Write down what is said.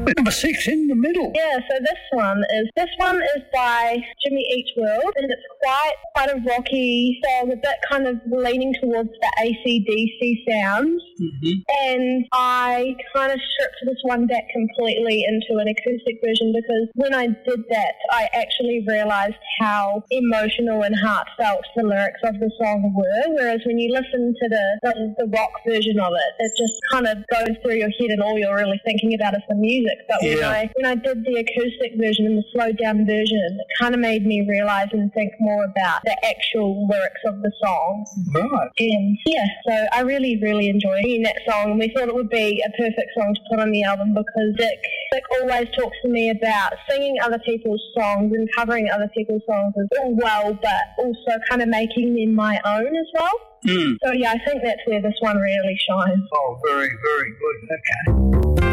Number 6 in the middle. Yeah, so this one is by Jimmy Eat World, and it's quite a rocky song, a bit kind of leaning towards the AC/DC sound. Mm-hmm. And I kind of stripped this one back completely into an acoustic version, because when I did that, I actually realised how emotional and heartfelt the lyrics of the song were, whereas when you listen to the rock version of it, it just kind of goes through your head and all you're really thinking about is the music. But when I did the acoustic version and the slowed down version, it kind of made me realise and think more about the actual lyrics of the song. Right. And yeah, so I really, really enjoyed singing that song, and we thought it would be a perfect song to put on the album, because Dick always talks to me about singing other people's songs and covering other people's songs as well, but also kind of making them my own as well. Mm. So yeah, I think that's where this one really shines. Oh, very, very good. Okay.